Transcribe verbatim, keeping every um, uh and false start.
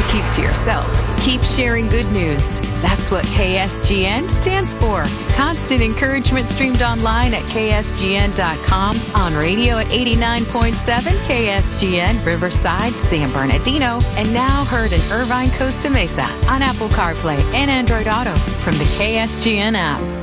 keep to yourself. Keep sharing good news. That's what K S G N stands for. Constant encouragement streamed online at K S G N dot com, on radio at eighty-nine point seven K S G N, Riverside, San Bernardino, and now heard in Irvine, Costa Mesa on Apple CarPlay and Android Auto from the K S G N app.